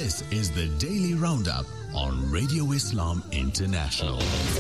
This is the Daily Roundup on Radio Islam International.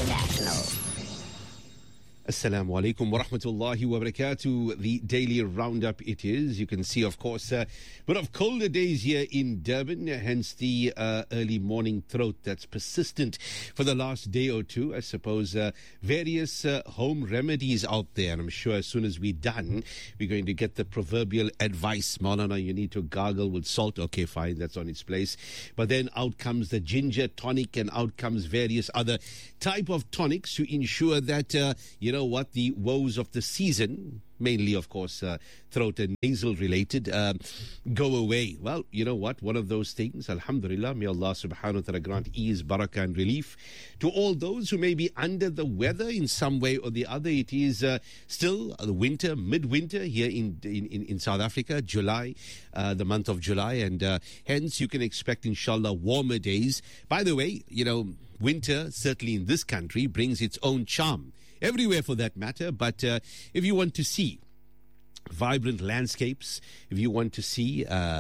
Assalamu alaikum wa rahmatullahi wa barakatuh. The Daily Roundup it is. You can see, of course, but of colder days here in Durban, hence the early morning throat that's persistent for the last day or two. I suppose various home remedies out there. And I'm sure as soon as we're done, we're going to get the proverbial advice. Maulana, you need to gargle with salt. Okay, fine, that's on its place. But then out comes the ginger tonic and out comes various other type of tonics to ensure that, the woes of the season, mainly, of course, throat and nasal related, go away. Well, you know what? One of those things, alhamdulillah, may Allah subhanahu wa ta'ala grant ease, barakah and relief to all those who may be under the weather in some way or the other. It is still the winter, midwinter here in South Africa, July, the month of July, and hence you can expect, inshallah, warmer days. By the way, winter, certainly in this country, brings its own charm. Everywhere for that matter, but if you want to see vibrant landscapes, if you want to see,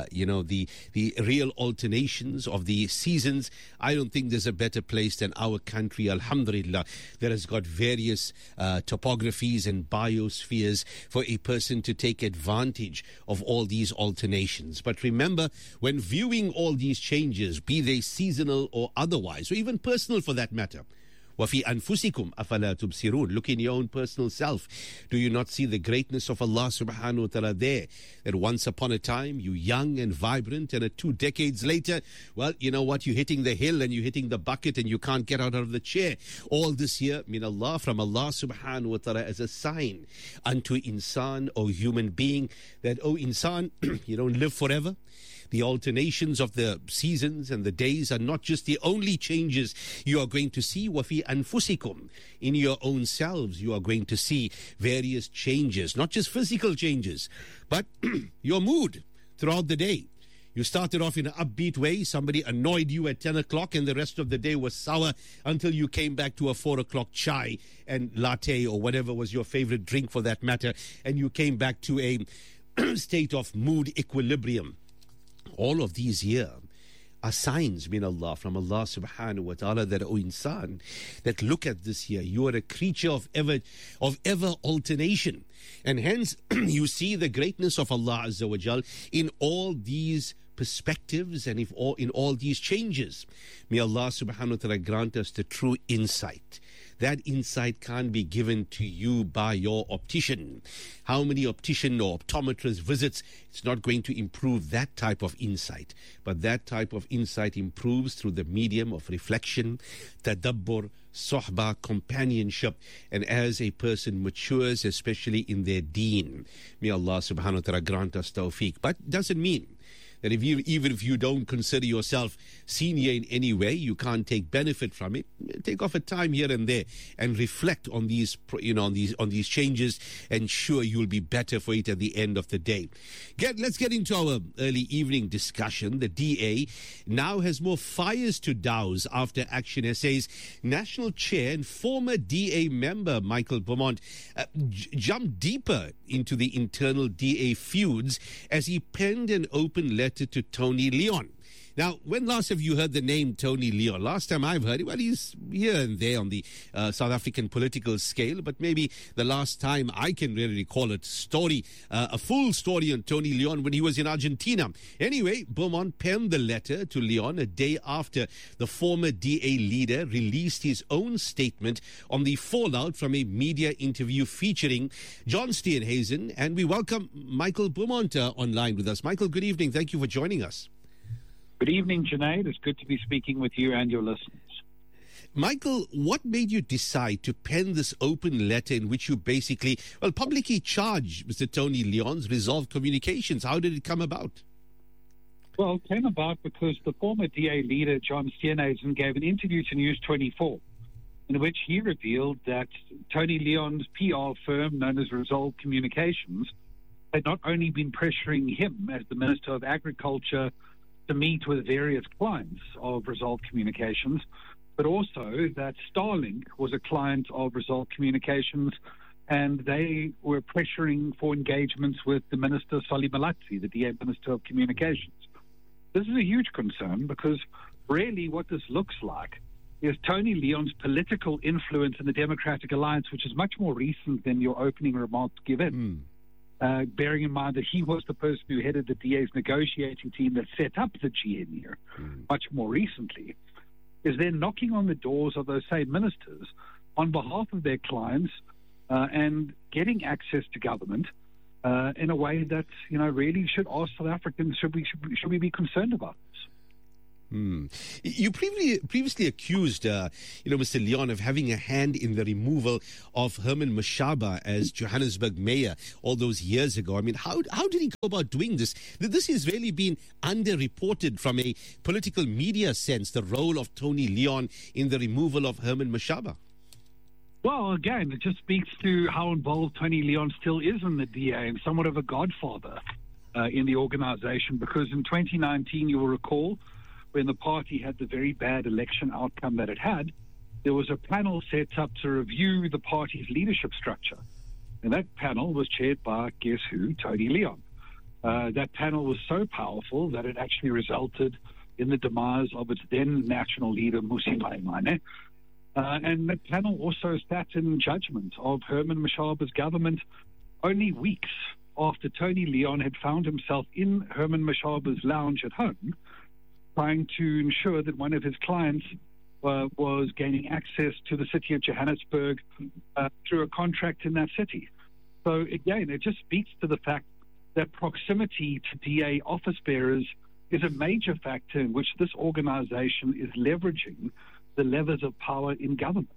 the real alternations of the seasons, I don't think there's a better place than our country, alhamdulillah, that has got various topographies and biospheres for a person to take advantage of all these alternations. But remember, when viewing all these changes, be they seasonal or otherwise, or even personal for that matter, وَفِي أَنفُسِكُمْ أَفَلَا تُبْصِرُونَ. Look in your own personal self. Do you not see the greatness of Allah subhanahu wa ta'ala there? That once upon a time, you young and vibrant, and 2 decades later, well, you know what? You're hitting the hill and you're hitting the bucket and you can't get out of the chair. All this here, min Allah, from Allah subhanahu wa ta'ala, as a sign unto insan, O human being, that, O insan, you don't live forever. The alternations of the seasons and the days are not just the only changes you are going to see. وَفِي أَنفُسِكُمْ. In your own selves, you are going to see various changes, not just physical changes, but your mood throughout the day. You started off in an upbeat way. Somebody annoyed you at 10 o'clock and the rest of the day was sour until you came back to a 4 o'clock chai and latte or whatever was your favorite drink for that matter. And you came back to a state of mood equilibrium. All of these here are signs, min Allah, from Allah subhanahu wa ta'ala, that, O insan, that look at this here. You are a creature of ever alternation. And hence, you see the greatness of Allah Azza wa Jal in all these perspectives and in all these changes. May Allah subhanahu wa ta'ala grant us the true insight. That insight can't be given to you by your optician. How many optician or optometrist visits? It's not going to improve that type of insight. But that type of insight improves through the medium of reflection, tadabbur, sohbah, companionship, and as a person matures, especially in their deen. May Allah subhanahu wa ta'ala grant us tawfiq. But doesn't mean that even if you don't consider yourself senior in any way, you can't take benefit from it. Take off a time here and there and reflect on these, on these changes, and sure you'll be better for it at the end of the day. Let's get into our early evening discussion. The DA now has more fires to douse after Action SA's national chair and former DA member Michael Beaumont jumped deeper into the internal DA feuds as he penned an open letter to Tony Leon. Now, when last have you heard the name Tony Leon? Last time I've heard it, well, he's here and there on the South African political scale, but maybe the last time I can really recall a full story on Tony Leon when he was in Argentina. Anyway, Beaumont penned the letter to Leon a day after the former DA leader released his own statement on the fallout from a media interview featuring John Steenhuisen, and we welcome Michael Beaumont online with us. Michael, good evening. Thank you for joining us. Good evening, Junaid. It's good to be speaking with you and your listeners. Michael, what made you decide to pen this open letter in which you basically, publicly charged Mr. Tony Leon's Resolve Communications? How did it come about? Well, it came about because the former DA leader, John Steenhuisen, gave an interview to News 24 in which he revealed that Tony Leon's PR firm, known as Resolve Communications, had not only been pressuring him as the Minister of Agriculture to meet with various clients of Resolve Communications, but also that Starlink was a client of Resolve Communications, and they were pressuring for engagements with the Minister Solly Malatsi, the DA Minister of Communications. This is a huge concern because really what this looks like is Tony Leon's political influence in the Democratic Alliance, which is much more recent than your opening remarks give it. Bearing in mind that he was the person who headed the DA's negotiating team that set up the GNU much more recently, is then knocking on the doors of those same ministers on behalf of their clients and getting access to government in a way that, you know, really should ask South Africans, should we be concerned about this? You previously accused, Mr. Leon of having a hand in the removal of Herman Mashaba as Johannesburg mayor all those years ago. I mean, how did he go about doing this? This has really been underreported from a political media sense, the role of Tony Leon in the removal of Herman Mashaba. Well, again, it just speaks to how involved Tony Leon still is in the DA and somewhat of a godfather in the organization, because in 2019, you will recall, when the party had the very bad election outcome that it had, there was a panel set up to review the party's leadership structure. And that panel was chaired by, guess who, Tony Leon. That panel was so powerful that it actually resulted in the demise of its then national leader, Mmusi Maimane. And that panel also sat in judgment of Herman Mashaba's government only weeks after Tony Leon had found himself in Herman Mashaba's lounge at home, trying to ensure that one of his clients was gaining access to the city of Johannesburg through a contract in that city. So again, it just speaks to the fact that proximity to DA office bearers is a major factor in which this organization is leveraging the levers of power in government.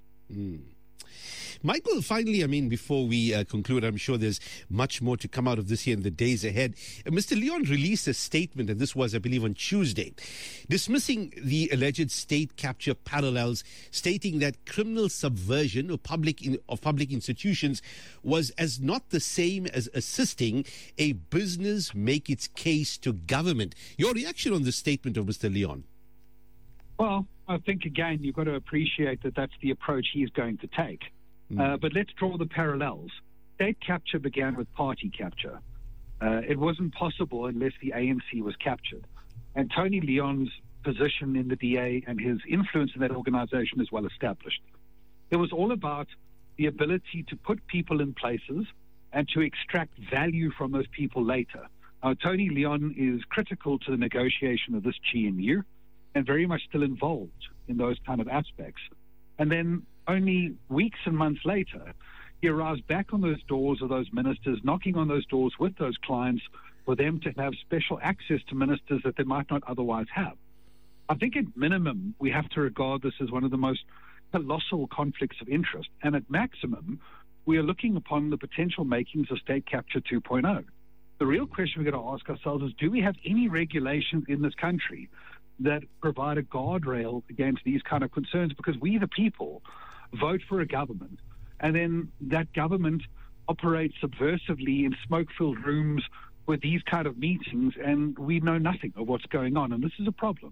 Michael, finally, I mean, before we conclude, I'm sure there's much more to come out of this year in the days ahead. Mr. Leon released a statement, and this was, I believe, on Tuesday, dismissing the alleged state capture parallels, stating that criminal subversion of public institutions was as not the same as assisting a business make its case to government. Your reaction on this statement of Mr. Leon? Well, I think, again, you've got to appreciate that that's the approach he's going to take. But let's draw the parallels. State capture began with party capture. It wasn't possible unless the ANC was captured. And Tony Leon's position in the DA and his influence in that organization is well established. It was all about the ability to put people in places and to extract value from those people later. Tony Leon is critical to the negotiation of this GNU and very much still involved in those kind of aspects. And then only weeks and months later, he arrives back on those doors of those ministers, knocking on those doors with those clients for them to have special access to ministers that they might not otherwise have. I think at minimum, we have to regard this as one of the most colossal conflicts of interest. And at maximum, we are looking upon the potential makings of state capture 2.0. The real question we've got to ask ourselves is, do we have any regulations in this country that provide a guardrail against these kind of concerns? Because we, the people, vote for a government, and then that government operates subversively in smoke-filled rooms with these kind of meetings, and we know nothing of what's going on, and this is a problem.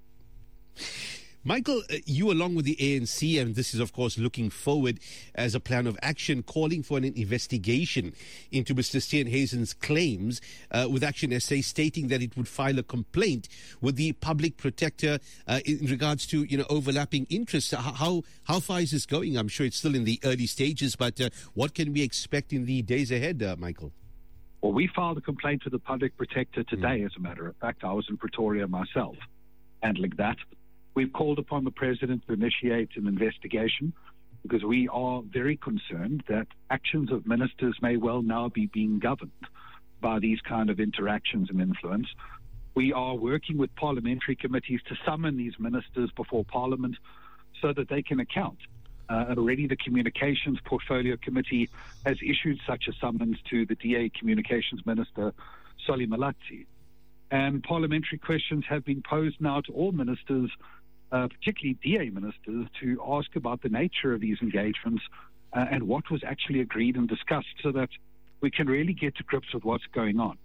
Michael, you along with the ANC, and this is of course looking forward as a plan of action, calling for an investigation into Mr. Steenhuisen's claims, with Action SA stating that it would file a complaint with the public protector in regards to overlapping interests. How far is this going? I'm sure it's still in the early stages, but what can we expect in the days ahead, Michael? Well, we filed a complaint with the public protector today, as a matter of fact. I was in Pretoria myself handling that. We've called upon the president to initiate an investigation because we are very concerned that actions of ministers may well now be being governed by these kind of interactions and influence. We are working with parliamentary committees to summon these ministers before Parliament so that they can account. Already the Communications Portfolio Committee has issued such a summons to the DA Communications Minister, Solly Malatsi. And parliamentary questions have been posed now to all ministers, particularly DA ministers, to ask about the nature of these engagements and what was actually agreed and discussed so that we can really get to grips with what's going on.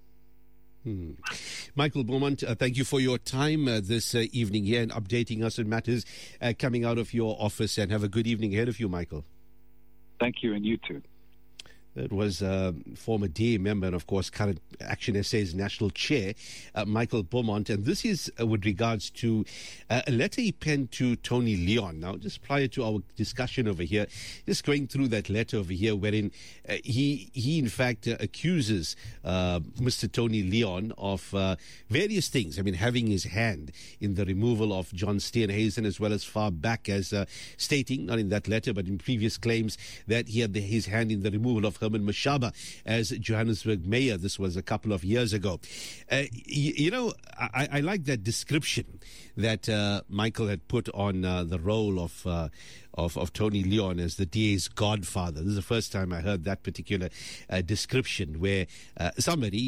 Michael Beaumont, thank you for your time this evening here and updating us on matters coming out of your office, and have a good evening ahead of you, Michael. Thank you, and you too. It was former DA member and, of course, current Action SA's national chair, Michael Beaumont. And this is with regards to a letter he penned to Tony Leon. Now, just prior to our discussion over here, just going through that letter over here, wherein he in fact accuses Mr. Tony Leon of various things. I mean, having his hand in the removal of John Steenhuisen, as well as far back as stating, not in that letter, but in previous claims, that he had his hand in the removal of Herman Mashaba as Johannesburg mayor. This was a couple of years ago. I like that description that Michael had put on the role of Tony Leon as the DA's godfather. This is the first time I heard that particular description, where somebody